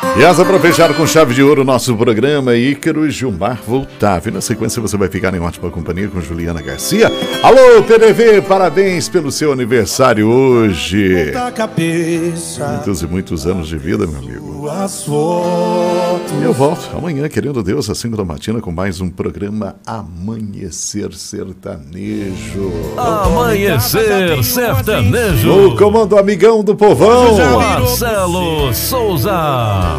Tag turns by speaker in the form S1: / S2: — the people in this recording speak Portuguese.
S1: E essa para fechar com chave de ouro o nosso programa, Ícaro e Gilmar Voltave. Na sequência você vai ficar em ótima companhia com Juliana Garcia. Alô, PDV, parabéns pelo seu aniversário hoje. Muitos e muitos anos de vida, meu amigo. Eu volto amanhã, querendo Deus, às 5 da matina, com mais um programa Amanhecer Sertanejo.
S2: Amanhecer Sertanejo.
S1: O comando amigão do povão,
S2: Marcelo Souza.